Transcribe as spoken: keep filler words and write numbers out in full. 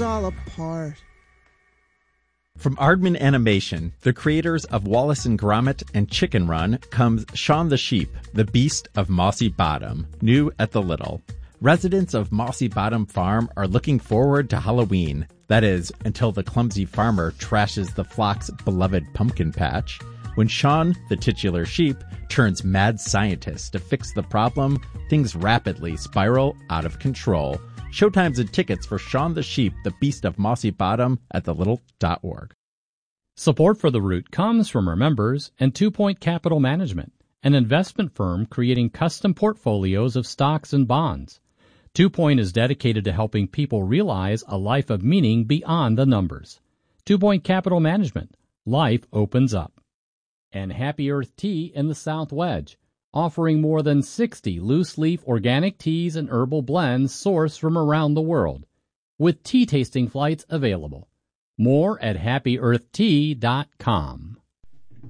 was all a part. From Aardman Animation, the creators of Wallace and Gromit and Chicken Run, comes Shaun the Sheep, the Beast of Mossy Bottom, new at the Little. Residents of Mossy Bottom Farm are looking forward to Halloween. That is, until the clumsy farmer trashes the flock's beloved pumpkin patch. When Shaun, the titular sheep, turns mad scientist to fix the problem, things rapidly spiral out of control. Showtimes and tickets for Shaun the Sheep, the Beast of Mossy Bottom at the little dot org. Support for The Root comes from our members and Two Point Capital Management, an investment firm creating custom portfolios of stocks and bonds. Two Point is dedicated to helping people realize a life of meaning beyond the numbers. Two Point Capital Management. Life opens up. And Happy Earth Tea in the South Wedge, offering more than sixty loose-leaf organic teas and herbal blends sourced from around the world, with tea tasting flights available. More at happy earth tea dot com.